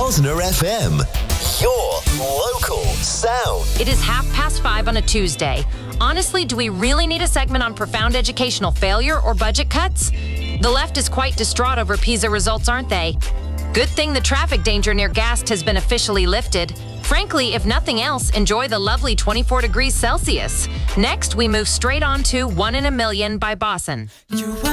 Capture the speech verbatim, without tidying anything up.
Bosner F M, your local sound. It is half past five on a Tuesday. Honestly, do we really need a segment on profound educational failure or budget cuts? The left is quite distraught over PISA results, aren't they? Good thing the traffic danger near Gast has been officially lifted. Frankly, if nothing else, enjoy the lovely twenty-four degrees Celsius. Next, we move straight on to One in a Million by Boston.